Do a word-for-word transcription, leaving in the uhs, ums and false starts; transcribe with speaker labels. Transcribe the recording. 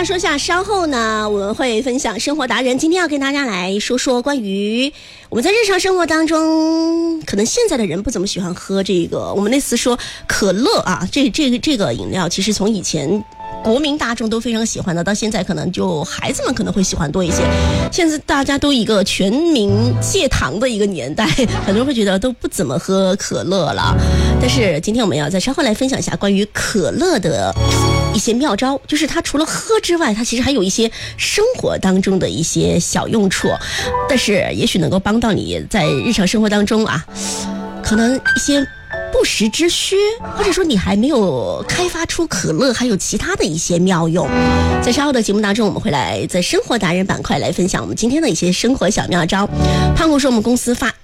Speaker 1: 下说下，稍后呢我们会分享生活达人。今天要跟大家来说说关于我们在日常生活当中，可能现在的人不怎么喜欢喝这个，我们那次说可乐啊，这这个这个饮料，其实从以前国民大众都非常喜欢的，到现在可能就孩子们可能会喜欢多一些。现在大家都一个全民戒糖的一个年代，很多人会觉得都不怎么喝可乐了。但是今天我们要再稍后来分享一下关于可乐的一些妙招，就是它除了喝之外，它其实还有一些生活当中的一些小用处，但是也许能够帮到你在日常生活当中啊，可能一些不时之需，或者说你还没有开发出可乐还有其他的一些妙用。在稍后的节目当中，我们会来在生活达人板块来分享我们今天的一些生活小妙招。胖虎说我们公司发